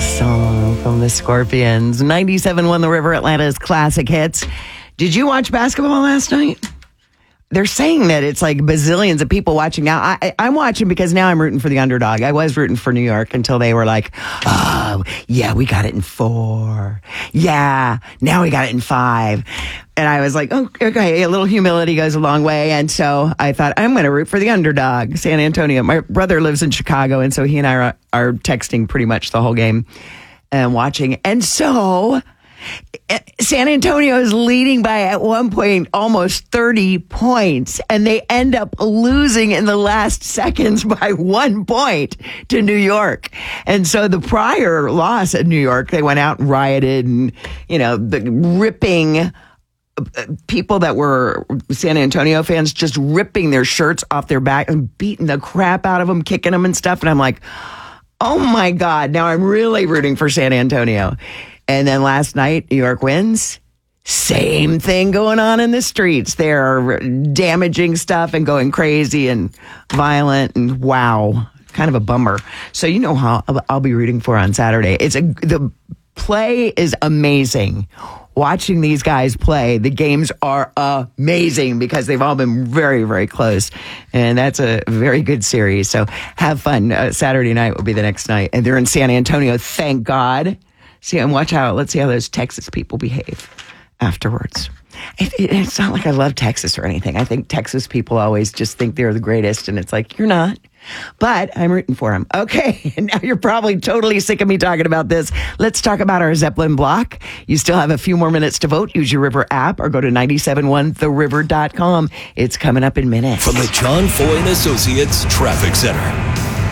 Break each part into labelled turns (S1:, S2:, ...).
S1: song from the Scorpions. 97.1 The River, Atlanta's classic hits. Did you watch basketball last night? They're saying that it's like bazillions of people watching now. I'm watching because now I'm rooting for the underdog. I was rooting for New York until they were like, oh, yeah, we got it in 4. Yeah, now we got it in 5. And I was like, oh, okay, a little humility goes a long way. And so I thought, I'm going to root for the underdog, San Antonio. My brother lives in Chicago, and so he and I are texting pretty much the whole game and watching. And so San Antonio is leading by, at one point, almost 30 points, and they end up losing in the last seconds by 1 point to New York. And so the prior loss at New York, they went out and rioted and, ripping people that were San Antonio fans, just ripping their shirts off their back and beating the crap out of them, kicking them and stuff. And I'm like, oh my God, now I'm really rooting for San Antonio. And then last night, New York wins. Same thing going on in the streets. They're damaging stuff and going crazy and violent, and wow, kind of a bummer. So you know how I'll be rooting for on Saturday. The play is amazing. Watching these guys play, the games are amazing because they've all been very, very close. And that's a very good series. So have fun. Saturday night will be the next night. And they're in San Antonio, thank God. See, and let's see how those Texas people behave afterwards. It's not like I love Texas or anything. I think Texas people always just think they're the greatest, and it's like, you're not. But I'm rooting for them. Okay, and now you're probably totally sick of me talking about this. Let's talk about our Zeppelin block. You still have a few more minutes to vote. Use your River app or go to 971theriver.com. It's coming up in minutes.
S2: From the John Foy and Associates Traffic Center.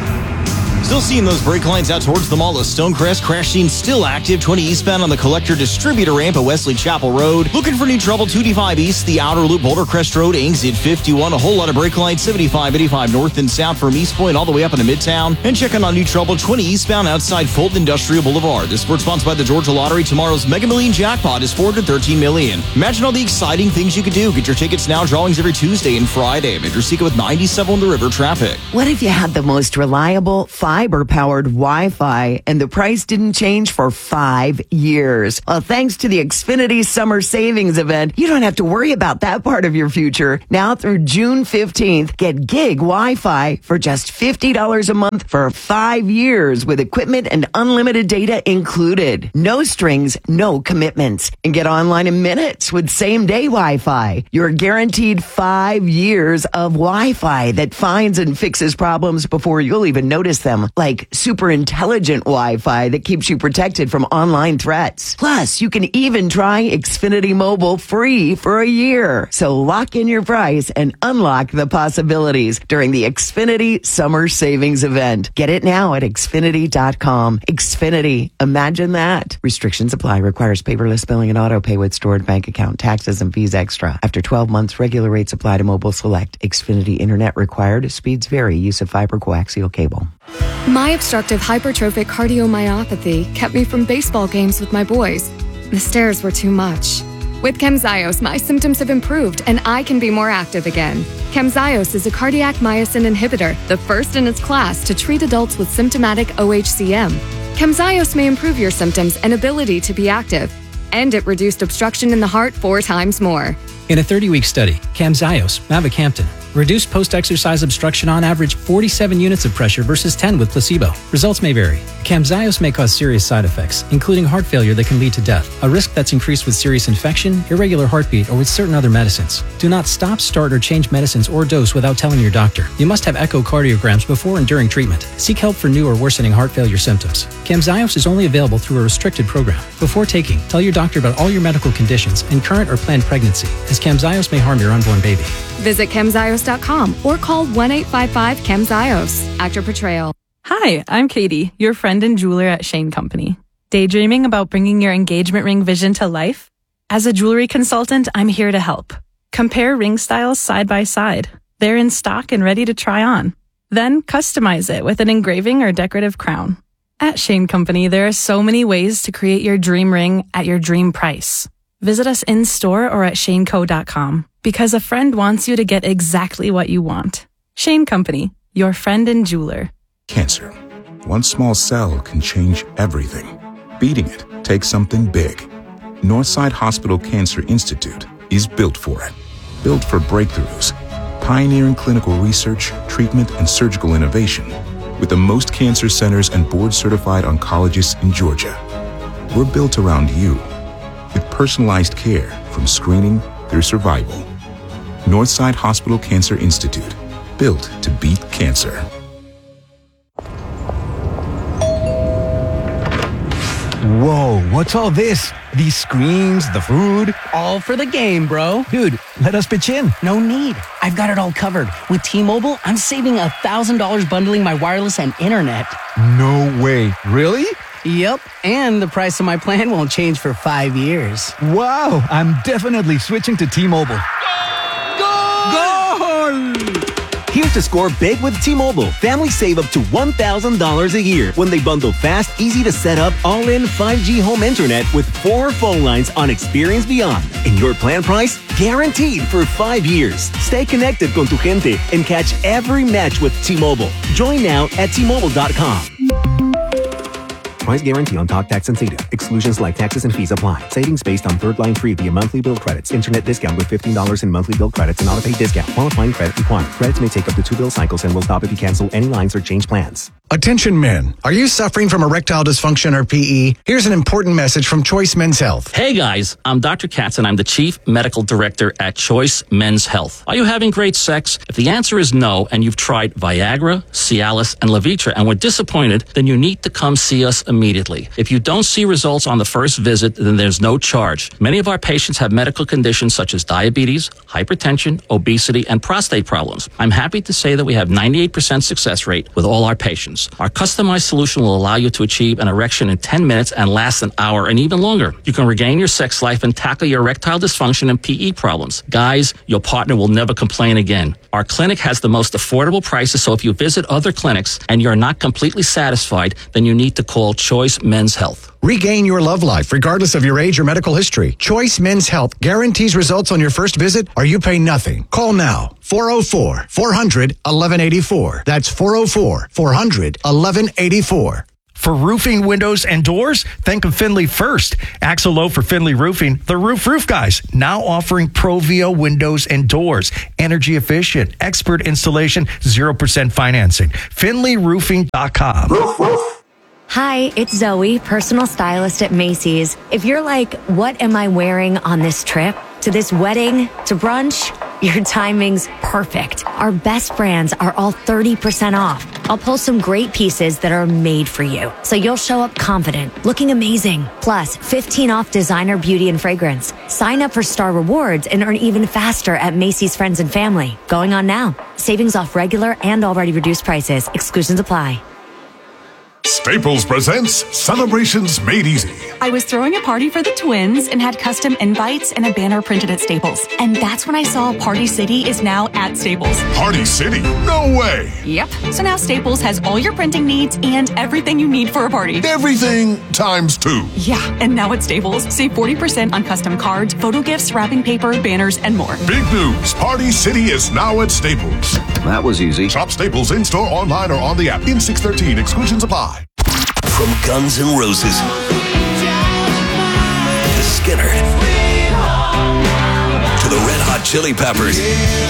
S2: Still seeing those brake lines out towards the mall of Stonecrest. Crash scene still active. 20 eastbound on the Collector Distributor ramp at Wesley Chapel Road. Looking for new trouble, 285 east, the outer loop, Boulder Crest Road, exit 51. A whole lot of brake lines, 75, 85 north and south from East Point all the way up into Midtown. And checking on new trouble, 20 eastbound outside Fulton Industrial Boulevard. This sports sponsored by the Georgia Lottery. Tomorrow's Mega Million jackpot is $413 million. Imagine all the exciting things you could do. Get your tickets now. Drawings every Tuesday and Friday. Major Seeker with 97 on the River traffic.
S1: What if you had the most reliable fiber-powered Wi-Fi and the price didn't change for 5 years? Well, thanks to the Xfinity Summer Savings Event, you don't have to worry about that part of your future. Now through June 15th, get gig Wi-Fi for just $50 a month for 5 years with equipment and unlimited data included. No strings, no commitments. And get online in minutes with same-day Wi-Fi. You're guaranteed 5 years of Wi-Fi that finds and fixes problems before you'll even notice them, like super intelligent Wi-Fi that keeps you protected from online threats. Plus, you can even try Xfinity Mobile free for a year. So lock in your price and unlock the possibilities during the Xfinity Summer Savings Event. Get it now at Xfinity.com. Xfinity, imagine that. Restrictions apply. Requires paperless billing and auto pay with stored bank account, taxes, and fees extra. After 12 months, regular rates apply to Mobile Select. Xfinity Internet required. Speeds vary. Use of fiber coaxial cable.
S3: My obstructive hypertrophic cardiomyopathy kept me from baseball games with my boys. The stairs were too much. With Camzyos, my symptoms have improved and I can be more active again. Camzyos is a cardiac myosin inhibitor, the first in its class to treat adults with symptomatic OHCM. Camzyos may improve your symptoms and ability to be active, and it reduced obstruction in the heart 4 times more.
S4: In a 30-week study, Camzyos, mavacamten, reduced post-exercise obstruction on average 47 units of pressure versus 10 with placebo. Results may vary. Camzyos may cause serious side effects, including heart failure that can lead to death, a risk that's increased with serious infection, irregular heartbeat, or with certain other medicines. Do not stop, start, or change medicines or dose without telling your doctor. You must have echocardiograms before and during treatment. Seek help for new or worsening heart failure symptoms. Camzyos is only available through a restricted program. Before taking, tell your doctor about all your medical conditions and current or planned pregnancy, as Camzyos may harm your unborn baby.
S3: Visit Camzyos.com or call 1-855-CAMZYOS. Actor Portrayal.
S5: Hi, I'm Katie, your friend and jeweler at Shane Company. Daydreaming about bringing your engagement ring vision to life? As a jewelry consultant, I'm here to help. Compare ring styles side by side. They're in stock and ready to try on. Then customize it with an engraving or decorative crown. At Shane Company, there are so many ways to create your dream ring at your dream price. Visit us in-store or at shaneco.com because a friend wants you to get exactly what you want. Shane Company, your friend and jeweler.
S2: Cancer.
S6: one small cell can change everything. Beating it takes something big. Northside Hospital Cancer Institute is built for it. Built for breakthroughs, pioneering clinical research, treatment, and surgical innovation, with the most cancer centers and board-certified oncologists in Georgia. We're built around you, with personalized care from screening through survival. Northside Hospital Cancer Institute, built to beat cancer.
S7: Whoa, what's all this? These screens, the food?
S8: All for the game, bro.
S7: Dude, let us pitch in.
S8: No need. I've got it all covered. With T-Mobile, I'm saving $1,000 bundling my wireless and internet.
S7: No way. Really?
S8: Yep, and the price of my plan won't change for 5 years.
S7: Wow, I'm definitely switching to T-Mobile.
S8: Goal!
S9: Here's to score big with T-Mobile. Families save up to $1,000 a year when they bundle fast, easy to set up, all-in 5G home internet with 4 phone lines on Experience Beyond. And your plan price? Guaranteed for 5 years. Stay connected con tu gente and catch every match with T-Mobile. Join now at T-Mobile.com. Price guarantee on talk, tax, and data. Exclusions like taxes and fees apply. Savings based on third line free via monthly bill credits. Internet discount with $15 in monthly bill credits and auto-pay discount. Qualifying credit required. Credits may take up to 2 bill cycles and will stop if you cancel any lines or change plans.
S10: Attention men, are you suffering from erectile dysfunction or PE? Here's an important message from Choice Men's Health.
S11: Hey guys, I'm Dr. Katz and I'm the Chief Medical Director at Choice Men's Health. Are you having great sex? If the answer is no and you've tried Viagra, Cialis, and Levitra and were disappointed, then you need to come see us immediately. If you don't see results on the first visit, then there's no charge. Many of our patients have medical conditions such as diabetes, hypertension, obesity, and prostate problems. I'm happy to say that we have 98% success rate with all our patients. Our customized solution will allow you to achieve an erection in 10 minutes and last an hour and even longer. You can regain your sex life and tackle your erectile dysfunction and PE problems. Guys, your partner will never complain again. Our clinic has the most affordable prices, so if you visit other clinics and you're not completely satisfied, then you need to call Choice Men's Health.
S10: Regain your love life regardless of your age or medical history. Choice Men's Health guarantees results on your first visit or you pay nothing. Call now. 404-400-1184. That's 404-400-1184.
S12: For roofing, windows, and doors, think of Finley first. Axelo for Finley Roofing, the roof guys, now offering Provio windows and doors. Energy efficient, expert installation, 0% financing. FinleyRoofing.com.
S13: Hi, it's Zoe, personal stylist at Macy's. If you're like, what am I wearing on this trip? To this wedding? To brunch? Your timing's perfect. Our best brands are all 30% off. I'll pull some great pieces that are made for you, so you'll show up confident, looking amazing. Plus, 15 off designer beauty and fragrance. Sign up for Star Rewards and earn even faster at Macy's Friends and Family. Going on now. Savings off regular and already reduced prices. Exclusions apply.
S14: Staples presents Celebrations Made Easy.
S15: I was throwing a party for the twins and had custom invites and a banner printed at Staples. And that's when I saw Party City is now at Staples.
S14: Party City? No way!
S15: Yep. So now Staples has all your printing needs and everything you need for a party.
S14: Everything times 2.
S15: Yeah, and now at Staples, save 40% on custom cards, photo gifts, wrapping paper, banners, and more.
S14: Big news! Party City is now at Staples.
S16: That was easy.
S14: Shop Staples in-store, online, or on the app. In 613, exclusions apply.
S17: From Guns N' Roses to Skynyrd to the Red Hot Chili Peppers.